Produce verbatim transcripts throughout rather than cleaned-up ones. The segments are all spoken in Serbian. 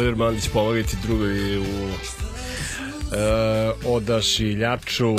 Oliver Mandić, pomagajte drugovi u uh, odašiljaču.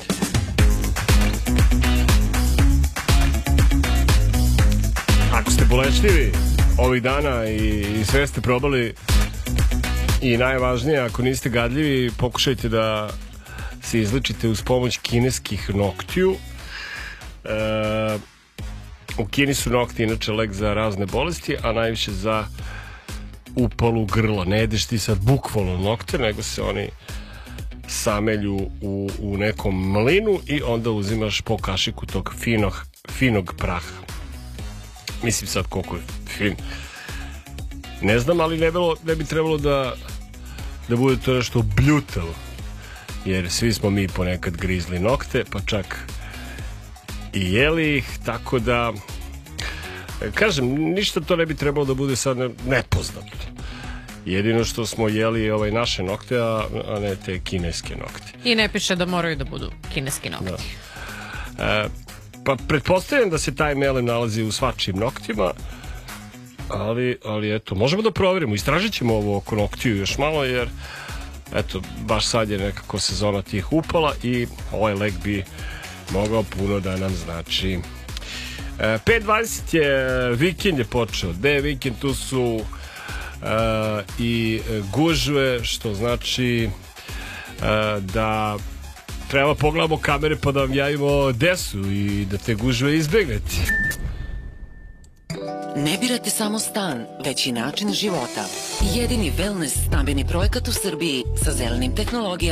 Ako ste bolešljivi ovih dana i, i sve ste probali, i najvažnije, ako niste gadljivi, pokušajte da se izlečite uz pomoć kineskih noktiju. E, u Kini su nokti inače lek za razne bolesti, a najviše za upalu grla. Ne jedeš ti sad bukvalno nokte, nego se oni samelju u, u nekom mlinu i onda uzimaš po kašiku tog finog, finog praha. Mislim sad koliko je fin. Ne znam, ali ne, bilo, ne bi trebalo da da bude to nešto bljutavo, jer svi smo mi ponekad grizli nokte, pa čak i jeli ih, tako da kažem, ništa to ne bi trebalo da bude sad nepoznato. Jedino što smo jeli ovaj naše nokte, a, a ne te kineske nokte. I ne piše da moraju da budu kineski nokti. Da. E, pa pretpostavljam da se taj melem nalazi u svačijim noktima, ali, ali eto, možemo da proverimo, istražit ćemo ovo oko noktiju još malo, jer eto, baš sad je nekako sezona tih upala i ovaj lek bi mogao puno da nam znači. E, pet dvadeset je, vikend je počeo. Gde je vikend? Tu su e, i gužve, što znači e, da treba pogledamo kamere pa da vam javimo gde su i da te gužve izbegnete. Ne birate samo stan, već i način života. Jedini wellness stambeni projekat u Srbiji sa zelenim tehnologijama.